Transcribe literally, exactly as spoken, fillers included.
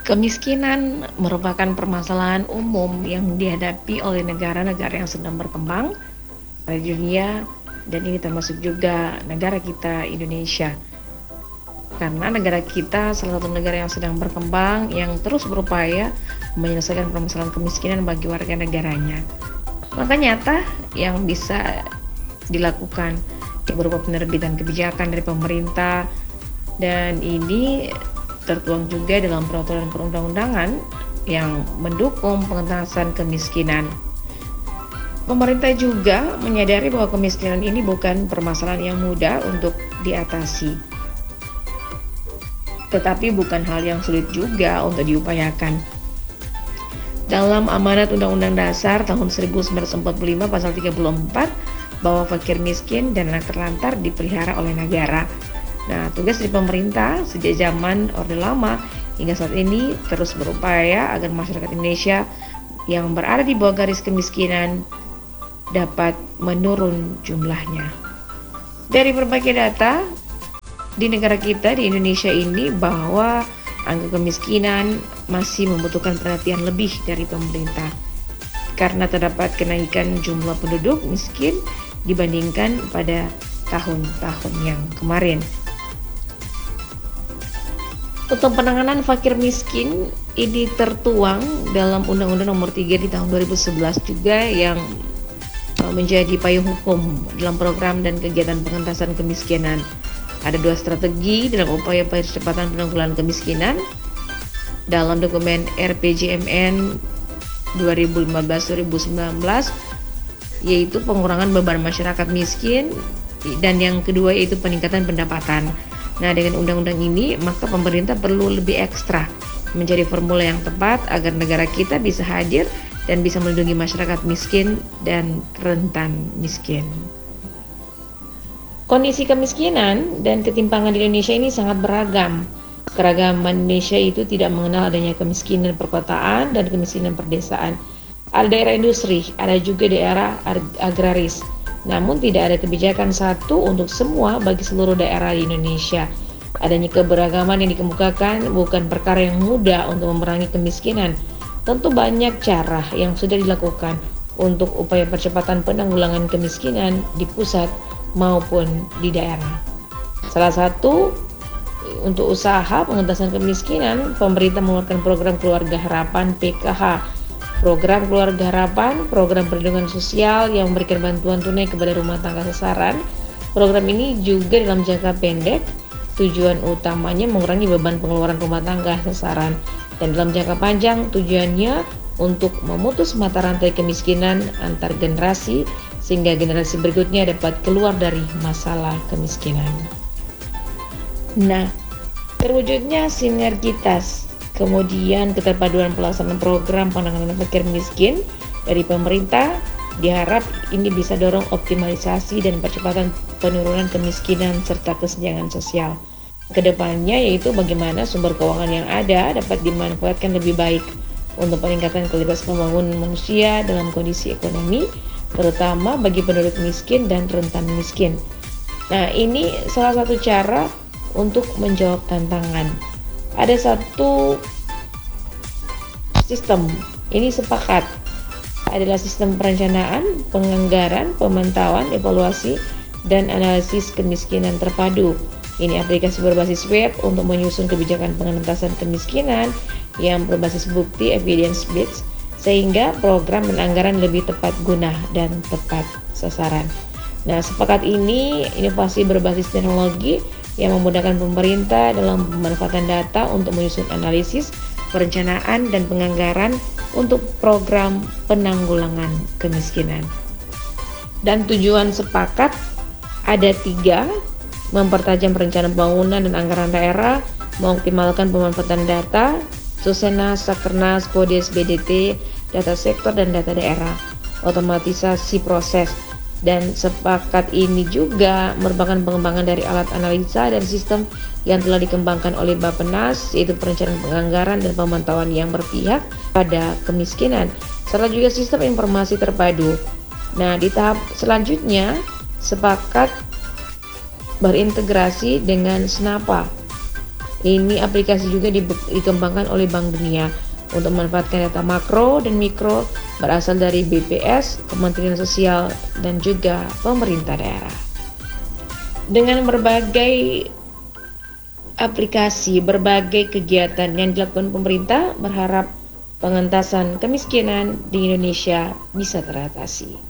Kemiskinan merupakan permasalahan umum yang dihadapi oleh negara-negara yang sedang berkembang di dunia, dan ini termasuk juga negara kita, Indonesia. Karena negara kita salah satu negara yang sedang berkembang yang terus berupaya menyelesaikan permasalahan kemiskinan bagi warga negaranya. Maka nyata yang bisa dilakukan berupa penerbitan kebijakan dari pemerintah, dan ini tertuang juga dalam peraturan perundang-undangan yang mendukung pengentasan kemiskinan. Pemerintah juga menyadari bahwa kemiskinan ini bukan permasalahan yang mudah untuk diatasi, tetapi bukan hal yang sulit juga untuk diupayakan. Dalam amanat Undang-Undang Dasar tahun seribu sembilan ratus empat puluh lima pasal tiga puluh empat, bahwa fakir miskin dan anak terlantar dipelihara oleh negara. Nah, tugas dari pemerintah sejak zaman Orde Lama hingga saat ini terus berupaya agar masyarakat Indonesia yang berada di bawah garis kemiskinan dapat menurun jumlahnya. Dari berbagai data di negara kita, di Indonesia ini, bahwa angka kemiskinan masih membutuhkan perhatian lebih dari pemerintah karena terdapat kenaikan jumlah penduduk miskin dibandingkan pada tahun-tahun yang kemarin. Untuk penanganan fakir miskin ini tertuang dalam Undang-Undang Nomor tiga di tahun dua ribu sebelas juga, yang menjadi payung hukum dalam program dan kegiatan pengentasan kemiskinan. Ada dua strategi dalam upaya percepatan penanggulangan kemiskinan dalam dokumen R P J M N dua ribu lima belas sampai dua ribu sembilan belas, yaitu pengurangan beban masyarakat miskin, dan yang kedua yaitu peningkatan pendapatan. Nah, dengan undang-undang ini maka pemerintah perlu lebih ekstra mencari formula yang tepat agar negara kita bisa hadir dan bisa melindungi masyarakat miskin dan rentan miskin. Kondisi kemiskinan dan ketimpangan di Indonesia ini sangat beragam. Keragaman Indonesia itu tidak mengenal adanya kemiskinan perkotaan dan kemiskinan perdesaan. Ada daerah industri, ada juga daerah agraris. Namun tidak ada kebijakan satu untuk semua bagi seluruh daerah di Indonesia. Adanya keberagaman yang dikemukakan bukan perkara yang mudah untuk memerangi kemiskinan. Tentu banyak cara yang sudah dilakukan untuk upaya percepatan penanggulangan kemiskinan di pusat maupun di daerah. Salah satu untuk usaha pengentasan kemiskinan, pemerintah mengeluarkan program Keluarga Harapan P K H. Program Keluarga Harapan, program perlindungan sosial yang memberikan bantuan tunai kepada rumah tangga sasaran. Program ini juga dalam jangka pendek, tujuan utamanya mengurangi beban pengeluaran rumah tangga sasaran, dan dalam jangka panjang tujuannya untuk memutus mata rantai kemiskinan antar generasi sehingga generasi berikutnya dapat keluar dari masalah kemiskinan. Nah, terwujudnya sinergitas, kemudian keterpaduan pelaksanaan program penanganan fakir miskin dari pemerintah diharap ini bisa dorong optimalisasi dan percepatan penurunan kemiskinan serta kesenjangan sosial. Kedepannya yaitu bagaimana sumber keuangan yang ada dapat dimanfaatkan lebih baik untuk peningkatan kualitas pembangunan manusia dalam kondisi ekonomi, terutama bagi penduduk miskin dan rentan miskin. Nah, ini salah satu cara untuk menjawab tantangan. Ada satu sistem, ini sepakat, adalah sistem perencanaan, penganggaran, pemantauan, evaluasi, dan analisis kemiskinan terpadu. Ini aplikasi berbasis web untuk menyusun kebijakan pengentasan kemiskinan yang berbasis bukti evidence based, sehingga program dan anggaran lebih tepat guna dan tepat sasaran. Nah, sepakat ini inovasi berbasis teknologi yang memudahkan pemerintah dalam pemanfaatan data untuk menyusun analisis, perencanaan, dan penganggaran untuk program penanggulangan kemiskinan. Dan tujuan sepakat ada tiga: mempertajam perencanaan pembangunan dan anggaran daerah, mengoptimalkan pemanfaatan data, Susenas, Sakernas, Kodes, B D T, data sektor dan data daerah, otomatisasi proses. Dan sepakat ini juga merupakan pengembangan dari alat analisa dan sistem yang telah dikembangkan oleh Bappenas, yaitu perencanaan penganggaran dan pemantauan yang berpihak pada kemiskinan, serta juga sistem informasi terpadu. Nah, di tahap selanjutnya, sepakat berintegrasi dengan Snapa Ini aplikasi juga dikembangkan oleh Bank Dunia untuk memanfaatkan data makro dan mikro berasal dari B P S, Kementerian Sosial, dan juga pemerintah daerah. Dengan berbagai aplikasi, berbagai kegiatan yang dilakukan pemerintah, berharap pengentasan kemiskinan di Indonesia bisa teratasi.